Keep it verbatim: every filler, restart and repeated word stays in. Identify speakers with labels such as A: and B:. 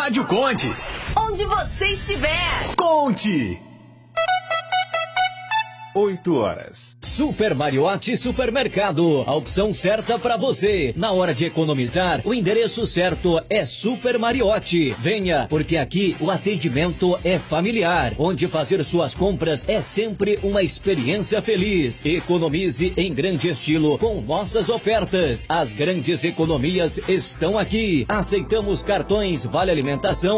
A: Rádio Conte.
B: Onde você estiver.
A: Conte. oito horas.
C: Super Mariotti Supermercado, a opção certa para você. Na hora de economizar, o endereço certo é Super Mariotti. Venha, porque aqui o atendimento é familiar, onde fazer suas compras é sempre uma experiência feliz. Economize em grande estilo com nossas ofertas. As grandes economias estão aqui. Aceitamos cartões Vale Alimentação